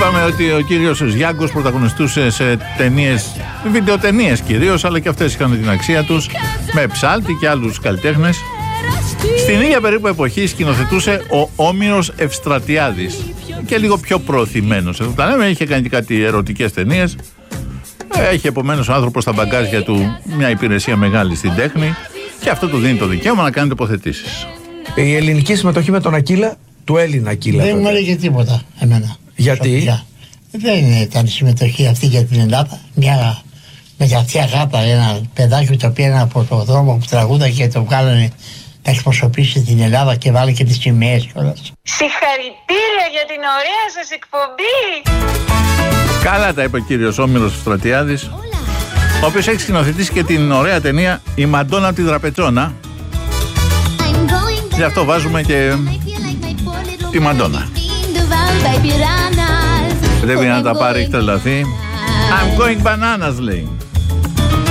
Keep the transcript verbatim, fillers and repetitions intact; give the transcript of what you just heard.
Είπαμε ότι ο κύριος Γιάνγκος πρωταγωνιστούσε σε ταινίες, βιντεοτενίες κυρίως, αλλά και αυτές είχαν την αξία τους, με Ψάλτη και άλλους καλλιτέχνες. Στην ίδια περίπου εποχή σκηνοθετούσε ο Όμηρος Ευστρατιάδης, και λίγο πιο προωθημένος. Εδώ τα λέμε, είχε κάνει και κάτι ερωτικές ταινίες. Έχει επομένως ο άνθρωπος στα μπαγκάζια του μια υπηρεσία μεγάλη στην τέχνη, και αυτό του δίνει το δικαίωμα να κάνει τοποθετήσεις. Η ελληνική συμμετοχή με τον Ακύλα, του Έλληνα Ακύλα. Δεν μου έλεγε τίποτα εμένα. Γιατί? Σοφιά. Δεν ήταν η συμμετοχή αυτή για την Ελλάδα. Μια μεγαθή αγάπη, ένα παιδάκι το πήραν από το δρόμο που τραγούδα και το βγάλανε να εκπροσωπήσει την Ελλάδα και βάλει και τις σημαίες κιόλας. Συγχαρητήρια για την ωραία σας εκπομπή! Καλά τα είπε ο κύριος Όμηρος Ευστρατιάδης, ο οποίος έχει σκηνοθετήσει και την ωραία ταινία «Η Μαντόνα από τη Δραπετσόνα». Γι' αυτό βάζουμε και τη Μαντόνα. Πρέπει να τα πάρει, έχει τρελαθεί. I'm going bananas, λέει.